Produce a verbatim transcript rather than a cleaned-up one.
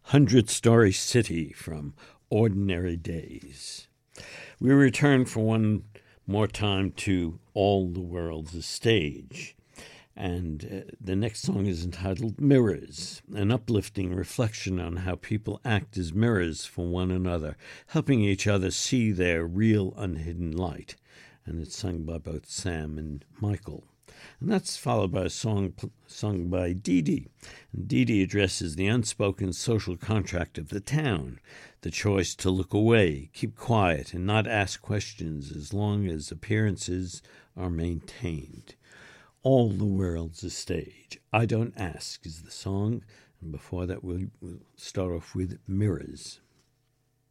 Hundred Story City from Ordinary Days. We return for one more time to All the World's a Stage. And uh, the next song is entitled Mirrors, an uplifting reflection on how people act as mirrors for one another, helping each other see their real unhidden light. And it's sung by both Sam and Michael. And that's followed by a song p- sung by Dee Dee. And Dee Dee addresses the unspoken social contract of the town, the choice to look away, keep quiet, and not ask questions as long as appearances are maintained. All the World's a Stage. I Don't Ask is the song. And before that, we'll, we'll start off with Mirrors.